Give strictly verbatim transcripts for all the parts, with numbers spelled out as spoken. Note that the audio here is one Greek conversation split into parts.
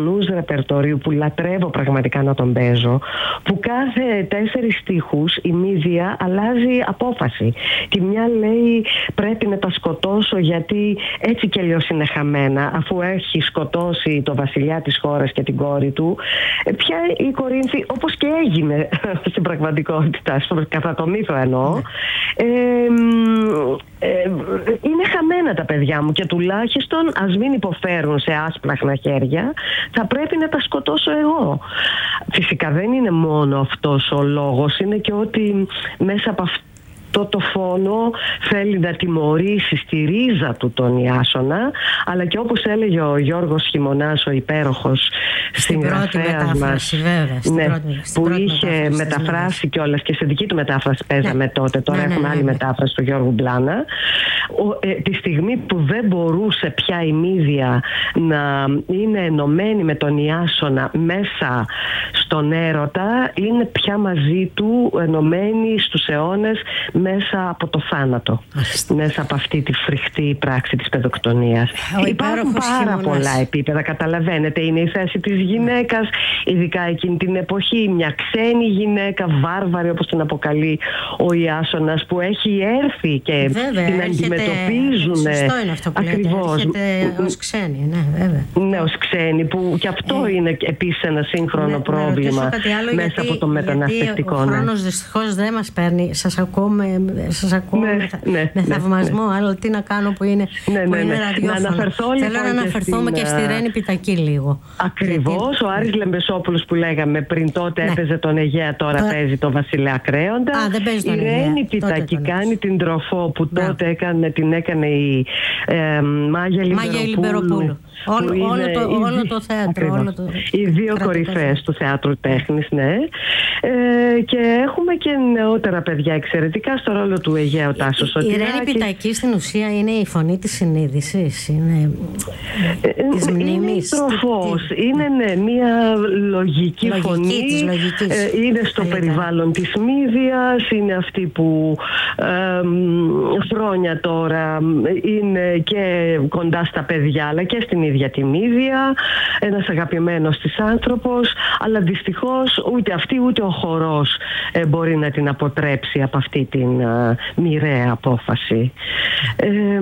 διεθνούς ρεπερτορίου που λατρεύω πραγματικά να τον παίζω, που κάθε τέσσερις στίχους η Μύδια αλλάζει απόφαση. Τη μια λέει πρέπει να τα σκοτώσω γιατί έτσι κι αλλιώς είναι χαμένα, αφού έχει σκοτώσει το βασιλιά της χώρας και την κόρη του. Πια η Κορίνθη, όπως και έγινε στην πραγματικότητα, κατά το μύθο εννοώ, ε, ε, είναι χαμένα τα παιδιά μου και τουλάχιστον ας μην υποφέρουν σε άσπλαχνα χέρια, θα πρέπει να τα σκοτώσω εγώ. Φυσικά δεν είναι μόνο αυτός ο λόγος, είναι και ότι μέσα από αυτό το, το φόνο θέλει να τιμωρήσει στη ρίζα του τον Ιάσονα, αλλά και όπως έλεγε ο Γιώργος Χειμωνάς, ο υπέροχος συγγραφέας μας, βέβαια, στην ναι, πρώτη, στην που πρώτη είχε μεταφράσει κιόλας και σε δική του μετάφραση παίζαμε, ναι, τότε, τώρα ναι, ναι, έχουμε ναι, άλλη ναι. μετάφραση του Γιώργου Μπλάνα. Ο, ε, τη στιγμή που δεν μπορούσε πια η Μύδια να είναι ενωμένη με τον Ιάσονα μέσα στον έρωτα, είναι πια μαζί του ενωμένη στους αιώνες μέσα από το θάνατο, Άχιστα. μέσα από αυτή τη φρικτή πράξη της παιδοκτονίας. Ο Υπάρχουν πάρα χειμώνας. πολλά επίπεδα, καταλαβαίνετε. Είναι η θέση της γυναίκας, ειδικά εκείνη την εποχή, μια ξένη γυναίκα, βάρβαρη όπως την αποκαλεί ο Ιάσονας, που έχει έρθει και βέβαια, την έρχεται, αντιμετωπίζουν. Σωστό είναι αυτό που ακριβώς. λέτε, έρχεται ως ξένη, ναι, βέβαια. Ναι, ως ξένη, που και αυτό ε, είναι επίσης ένα σύγχρονο ναι, πρόβλημα άλλο, μέσα γιατί, από το μεταναστευτικό. Γιατί ο χρόνος δυστυχώς δεν μας παίρνει. Σας ακούω με, σας ακούω ναι, με, ναι, με ναι, θαυμασμό, ναι. αλλά τι να κάνω που είναι, ναι, που ναι, είναι ναι. ραδιόφωνο. Να αναφερθώ, Θέλω λοιπόν, να αναφερθούμε και, στην... και στη Ρένη Πιτακή λίγο. Ακριβώς, γιατί... ο Άρης Λεμπεσόπουλος που λέγαμε πριν, τότε ναι. έπαιζε τον Αιγαία, τώρα τώρα... παίζει τον Βασιλέα Κρέοντα. Α, δεν παίζει τον η Ρένη Πιτακή κάνει την Τροφό που ναι. τότε έκανε, την έκανε η ε, Μάγια Λιμπεροπούλου. Όλο, όλο, το, όλο το θέατρο. Όλο το... Οι δύο κορυφές του θεάτρου τέχνης, ναι. Ε, και έχουμε και νεότερα παιδιά εξαιρετικά στο ρόλο του Αιγαίου Τάσο Σωτηράκη. Η Ρένη Πιτακή στην ουσία είναι η φωνή της συνείδησης, είναι ε, της μνήμης. Είναι η Τροφός, τι, τι, είναι ναι, μια λογική, λογική φωνή, της λογικής. Ε, είναι στο Καλύτερα. περιβάλλον της Μύδιας, είναι αυτή που ε, χρόνια τώρα είναι και κοντά στα παιδιά, αλλά και στην ίδια τη Μύδια, ένας αγαπημένος της άνθρωπος, αλλά δυστυχώς ούτε αυτή ούτε ο χορός ε, μπορεί να την αποτρέψει από αυτή την ε, μοιραία απόφαση. Ε, ε,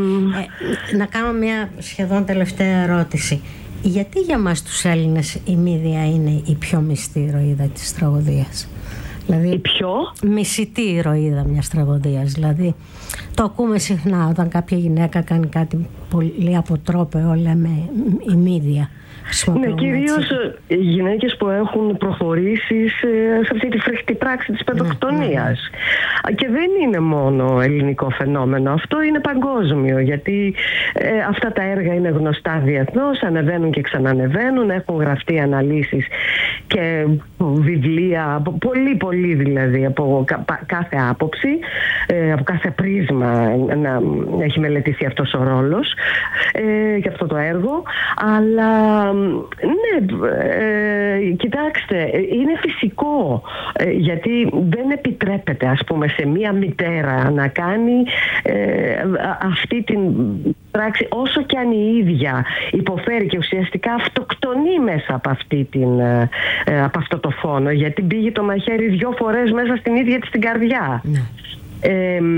να κάνω μια σχεδόν τελευταία ερώτηση. Γιατί για μας τους Έλληνες η Μύδια είναι η πιο μυστή ηρωίδα της τραγωδίας? Δηλαδή, η πιο μισητή ηρωίδα μιας τραγωδίας. Δηλαδή, το ακούμε συχνά όταν κάποια γυναίκα κάνει κάτι πολύ αποτρόπαιο, λέμε η Μύδια. Ναι, κυρίως οι γυναίκες που έχουν προχωρήσει σε, σε αυτή τη φρικτή πράξη της παιδοκτονίας. Ναι, ναι. Και δεν είναι μόνο ελληνικό φαινόμενο, αυτό είναι παγκόσμιο, γιατί ε, αυτά τα έργα είναι γνωστά διεθνώς, ανεβαίνουν και ξανανεβαίνουν, έχουν γραφτεί αναλύσεις και βιβλία, πολύ πολύ δηλαδή, από κάθε άποψη, ε, από κάθε πρίσμα να έχει μελετηθεί αυτός ο ρόλος ε, και αυτό το έργο, αλλά ναι, ε, κοιτάξτε, είναι φυσικό, ε, γιατί δεν επιτρέπεται, ας πούμε, σε μία μητέρα να κάνει ε, αυτή την πράξη, όσο και αν η ίδια υποφέρει και ουσιαστικά αυτοκτονεί μέσα από, αυτή την, ε, από αυτό το φόνο, γιατί πήγε το μαχαίρι δυο φορές μέσα στην ίδια της την καρδιά. Ναι. Ε, ε,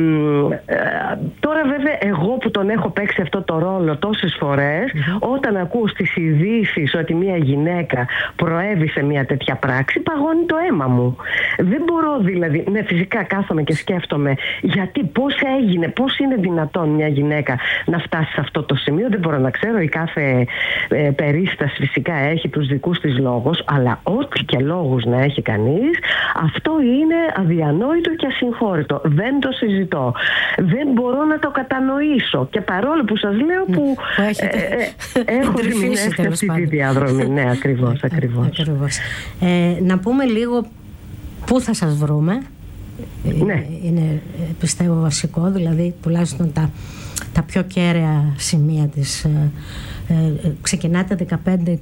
τώρα βέβαια εγώ που τον έχω παίξει αυτό το ρόλο τόσες φορές, mm-hmm. όταν ακούω στις ειδήσεις ότι μια γυναίκα προέβη σε μια τέτοια πράξη, παγώνει το αίμα μου. Δεν μπορώ δηλαδή, ναι, φυσικά κάθομαι και σκέφτομαι γιατί, πώς έγινε, πώς είναι δυνατόν μια γυναίκα να φτάσει σε αυτό το σημείο. Δεν μπορώ να ξέρω, η κάθε ε, περίσταση φυσικά έχει τους δικούς της λόγους, αλλά ό,τι και λόγους να έχει κανείς, αυτό είναι αδιανόητο και ασυγχώρητο. Δεν το συζητώ. Δεν μπορώ να το κατανοήσω. Και παρόλο που σας λέω που ε, ε, έχω δημιουργήσει αυτή τη διαδρομή. Ναι, ακριβώς, ακριβώς. ακριβώς. Ε, να πούμε λίγο πού θα σας βρούμε. Ναι. Είναι, πιστεύω, βασικό, δηλαδή τουλάχιστον τα, τα πιο κέραια σημεία της. Ε, ε, ξεκινάτε δεκαπέντε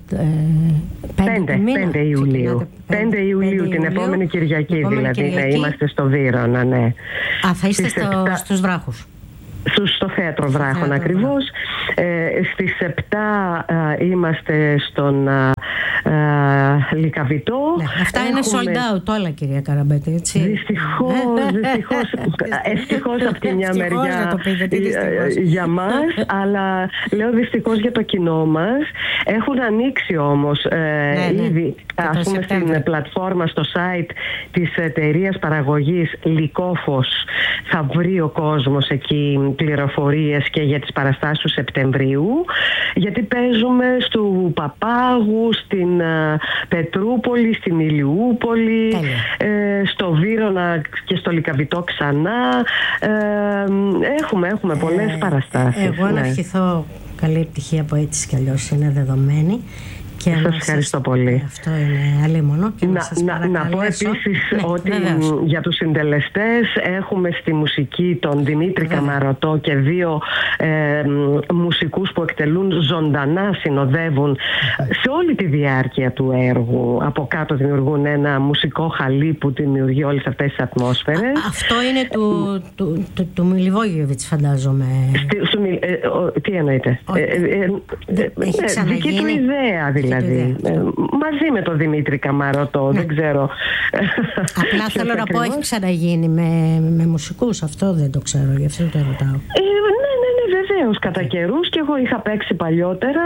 πέντε Ιουλίου. πέντε Ιουλίου, την επόμενη Κυριακή, επόμενη δηλαδή. Κυριακή. Ναι, είμαστε στο Βύρωνα, ναι. Α, θα είστε στο, επτά... στους Βράχους. Στο θέατρο Βράχων ακριβώς. Ε, στις επτά ε, είμαστε στον ε, Λυκαβητό. Ναι, αυτά έχουμε... είναι sold out όλα, κυρία Καραμπέτη, έτσι. Δυστυχώς, δυστυχώς, ευτυχώς από τη μια μεριά για μας, αλλά λέω δυστυχώς για το κοινό μας. Έχουν ανοίξει όμως ε, ναι, ήδη, ναι, ας πούμε, στην πλατφόρμα, στο site της εταιρείας παραγωγής Λυκόφος, θα βρει ο κόσμος εκεί πληροφορίες και για τις παραστάσεις του Σεπτεμβρίου, γιατί παίζουμε στου Παπάγου, στην uh, Πετρούπολη, στην Ηλιούπολη, ε, στο Βύρωνα και στο Λυκαβητό ξανά. Ε, έχουμε, έχουμε πολλές ε, παραστάσεις. Εγώ να ευχηθώ καλή επιτυχία από έτσι κι αλλιώς, είναι δεδομένη. Και σας ευχαριστώ σας... πολύ. Αυτό είναι αλίμονο. Και να, να, σας να, να πω επίσης ναι, ότι βεβαίως. Για τους συντελεστές έχουμε στη μουσική τον Δημήτρη Βέβαια. Καμαρωτό και δύο ε, μουσικούς που εκτελούν ζωντανά, συνοδεύουν Βέβαια. Σε όλη τη διάρκεια του έργου. Από κάτω δημιουργούν ένα μουσικό χαλί που δημιουργεί όλες αυτές τις ατμόσφαιρες. Α, αυτό είναι του, του, του, του Μιλιβόγιοβιτς, φαντάζομαι. Στη, στο, ε, ο, τι εννοείτε? Ε, ε, ε, έχει ε, ξαναγίνει. Δική του ιδέα δηλαδή. Δηλαδή, ε, μαζί με τον Δημήτρη Καμαρωτό, ναι. Δεν ξέρω. Απλά θέλω να πω, έχει ξαναγίνει με, με μουσικούς, αυτό δεν το ξέρω, γι' αυτό το ρωτάω. Ε, ναι, ναι, ναι, βεβαίως, κατά καιρούς, και εγώ είχα παίξει παλιότερα.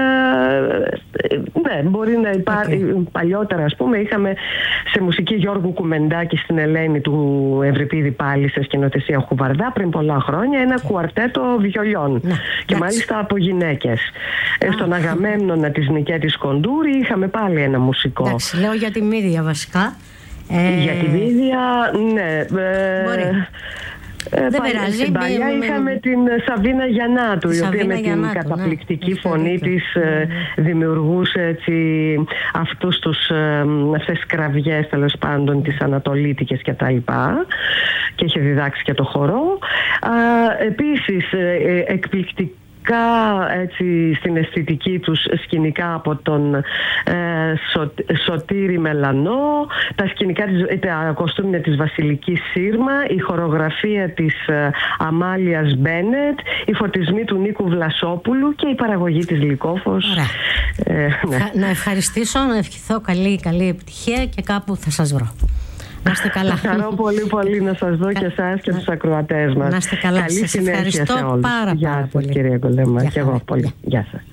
Ε, ναι, μπορεί να υπάρχει. Okay. Παλιότερα, ας πούμε, είχαμε σε μουσική Γιώργου Κουμεντάκη στην Ελένη του Ευρυπίδη πάλι, σε σκηνοθεσία Χουβαρδά, πριν πολλά χρόνια, ένα okay. κουαρτέτο βιολιών. Ναι. Και That's... μάλιστα από γυναίκες. Ah. Στον Αγαμέμνονα της Νικέτης Κοντούρη είχαμε πάλι ένα μουσικό. Εντάξει, λέω για τη Μύδια βασικά. Ε... Για τη Μύδια, ναι. Ε... Μπορεί. Ε, Δεν πειράζει. Στην παλιά με... είχαμε την Σαβίνα Γιαννάτου, η οποία με την Γιαννάτου, καταπληκτική ναι. φωνή της ναι. δημιουργούσε έτσι, αυτούς τους, αυτές τις κραυγές, τέλος πάντων, τις ανατολίτικες και τα λοιπά, και είχε διδάξει και το χορό. Α, επίσης ε, εκπληκτική έτσι, στην αισθητική τους σκηνικά από τον ε, Σω, Σωτήρη Μελανό, τα σκηνικά της, τα κοστούμια της Βασιλικής Σύρμα, η χορογραφία της ε, Αμάλιας Μπένετ, οι φωτισμοί του Νίκου Βλασόπουλου και η παραγωγή της Λυκόφος. ε, ναι. Να ευχαριστήσω, να ευχηθώ καλή, καλή επιτυχία και κάπου θα σας βρω. Να είστε καλά. Χαρώ πολύ πολύ να σας δω και εσάς και τους ακροατές μας. Να είστε καλά. Καλή σας συνέχεια ευχαριστώ σε όλους. πάρα, πάρα Γεια σας, πολύ. κυρία Κολέμα. Και εγώ πολύ. Γεια σας.